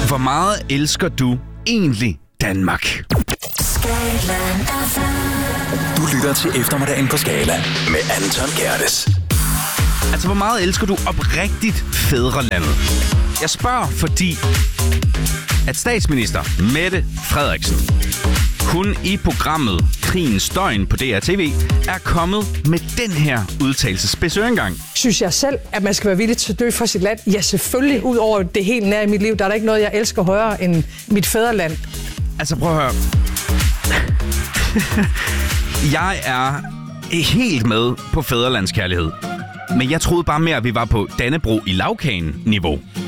Hvor meget elsker du egentlig Danmark? Du lytter til Eftermiddagen på Skala med Anton Gerdes. Altså, hvor meget elsker du oprigtigt fædrelandet? Jeg spørger, fordi at statsminister Mette Frederiksen, hun i programmet Krigens Døgn på DRTV, er kommet med den her udtalelse. Spids ørengang. Synes jeg selv, at man skal være villig til at dø for sit land? Ja, selvfølgelig. Udover det helt nære i mit liv, der er der ikke noget, jeg elsker højere end mit fædreland. Altså, prøv at høre. Jeg er helt med på fædrelandskærlighed. Men jeg troede bare mere, at vi var på Dannebrog i lavkagen-niveau.